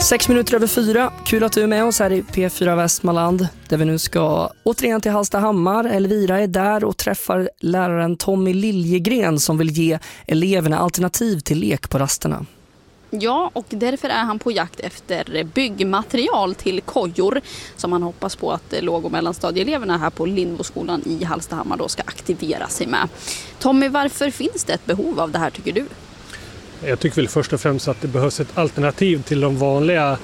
4:06. Kul att du är med oss här i P4 Västmanland, där vi nu ska återigen till Hallstahammar. Elvira är där och träffar läraren Tommy Liljegren som vill ge eleverna alternativ till lek på rasterna. Ja, och därför är han på jakt efter byggmaterial till kojor som han hoppas på att låg- och mellanstadieeleverna här på Lindboskolan i Hallstahammar då ska aktivera sig med. Tommy, varför finns det ett behov av det här tycker du? Jag tycker väl först och främst att det behövs ett alternativ till de vanliga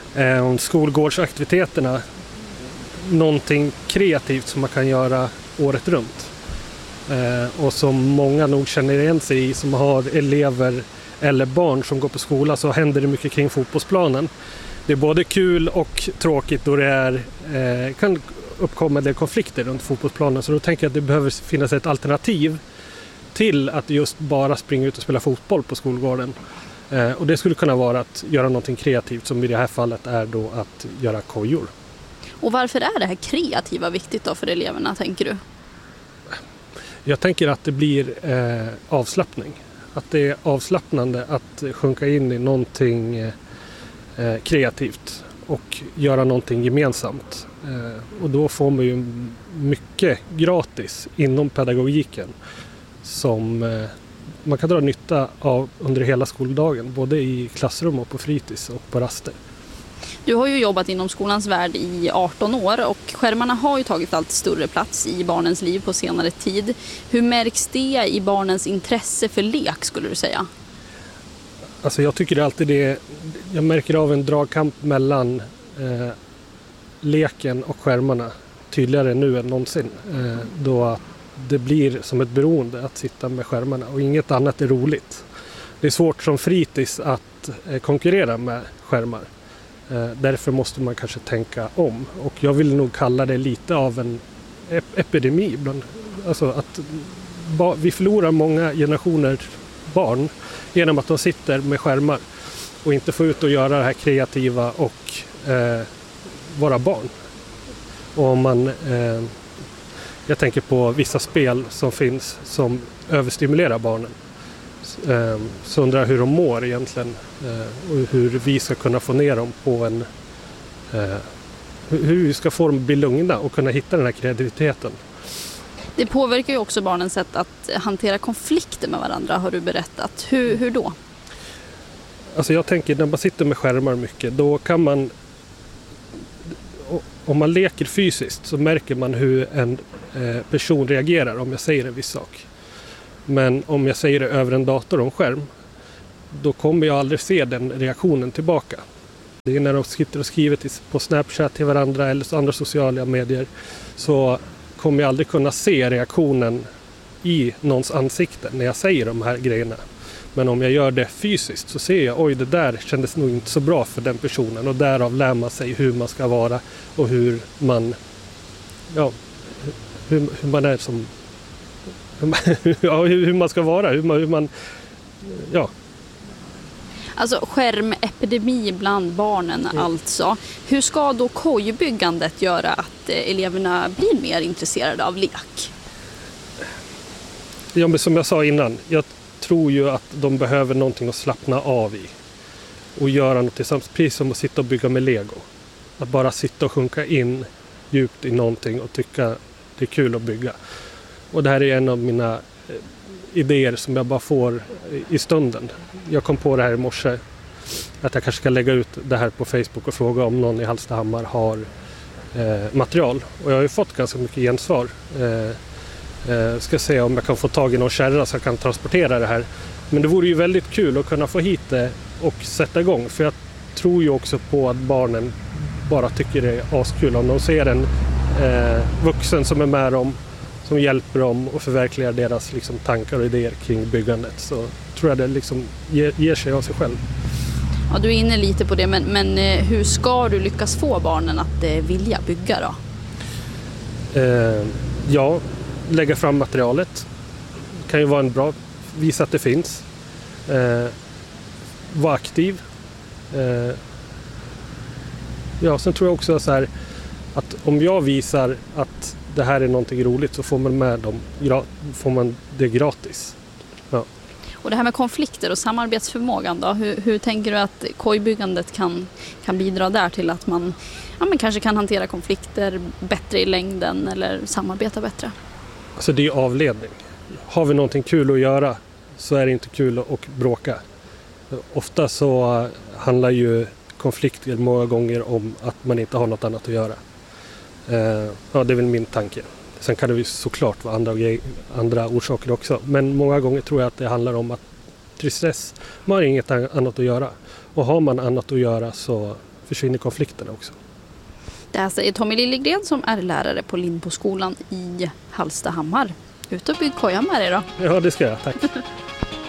skolgårdsaktiviteterna. Någonting kreativt som man kan göra året runt. Och som många nog känner igen sig i som har elever eller barn som går på skola, så händer det mycket kring fotbollsplanen. Det är både kul och tråkigt då det kan uppkomma del konflikter runt fotbollsplanen. Så då tänker jag att det behöver finnas ett alternativ till att just bara springa ut och spela fotboll på skolgården. Och det skulle kunna vara att göra någonting kreativt, som i det här fallet är då att göra kojor. Och varför är det här kreativa viktigt då för eleverna, tänker du? Jag tänker att det blir avslappning. Att det är avslappnande att sjunka in i någonting kreativt och göra någonting gemensamt. Och då får man ju mycket gratis inom pedagogiken som man kan dra nytta av under hela skoldagen, både i klassrum och på fritids och på raster. Du har ju jobbat inom skolans värld i 18 år och skärmarna har ju tagit allt större plats i barnens liv på senare tid. Hur märks det i barnens intresse för lek, skulle du säga? Alltså jag tycker alltid jag märker av en dragkamp mellan leken och skärmarna tydligare nu än någonsin. Då det blir som ett beroende att sitta med skärmarna och inget annat är roligt. Det är svårt som fritids att konkurrera med skärmar. Därför måste man kanske tänka om. Och jag vill nog kalla det lite av en epidemi. Alltså att vi förlorar många generationer barn genom att de sitter med skärmar och inte får ut och göra det här kreativa och vara barn. Och om man... Jag tänker på vissa spel som finns som överstimulerar barnen. Så undrar jag hur de mår egentligen och hur vi ska kunna få ner dem på en... Hur vi ska få dem att bli lugna och kunna hitta den här kreativiteten. Det påverkar ju också barnens sätt att hantera konflikter med varandra, har du berättat. Hur då? Alltså jag tänker, när man sitter med skärmar mycket, då kan man... Om man leker fysiskt så märker man hur en person reagerar om jag säger en viss sak. Men om jag säger det över en dator och en skärm, då kommer jag aldrig se den reaktionen tillbaka. Det är när de sitter och skriver på Snapchat till varandra eller andra sociala medier, så kommer jag aldrig kunna se reaktionen i någons ansikte när jag säger de här grejerna. Men om jag gör det fysiskt så ser jag, oj, det där kändes nog inte så bra för den personen, och därav lär man sig hur man ska vara och hur man hur man är som hur man ska vara, hur man Alltså skärmepidemi bland barnen alltså. Hur ska då kojbyggandet göra att eleverna blir mer intresserade av lek? Ja, men som jag sa innan, jag tror ju att de behöver någonting att slappna av i och göra något tillsammans, precis som att sitta och bygga med Lego. Att bara sitta och sjunka in djupt i någonting och tycka det är kul att bygga. Och det här är en av mina idéer som jag bara får i stunden. Jag kom på det här i morse, att jag kanske ska lägga ut det här på Facebook och fråga om någon i Hallstahammar har material. Och jag har ju fått ganska mycket gensvar. Ska se om jag kan få tag i någon kärra så jag kan transportera det här. Men det vore ju väldigt kul att kunna få hit det och sätta igång. För jag tror ju också på att barnen bara tycker det är askul. Om de ser en vuxen som är med dem, som hjälper dem och förverkligar deras liksom, tankar och idéer kring byggandet, så tror jag det liksom ger sig av sig själv. Ja, du är inne lite på det, men hur ska du lyckas få barnen att vilja bygga då? Ja, lägga fram materialet. Det kan ju vara en bra, visa att det finns. Vara aktiv. Sen tror jag också så här, att om jag visar att det här är någonting roligt så får man med dem, får man det gratis. Ja. Och det här med konflikter och samarbetsförmågan då, hur tänker du att kojbyggandet kan bidra där till att man kanske kan hantera konflikter bättre i längden eller samarbeta bättre? Alltså det är avledning. Har vi någonting kul att göra så är det inte kul att bråka. Ofta så handlar ju konflikter många gånger om att man inte har något annat att göra. Ja, det är väl min tanke. Sen kan det ju såklart vara andra orsaker också. Men många gånger tror jag att det handlar om att tristess, man har inget annat att göra. Och har man annat att göra så försvinner konflikterna också. Det här säger Tommy Liljegren som är lärare på Lindboskolan i Hallstahammar. Ut och bygg koja med dig då. Ja, det ska jag. Tack.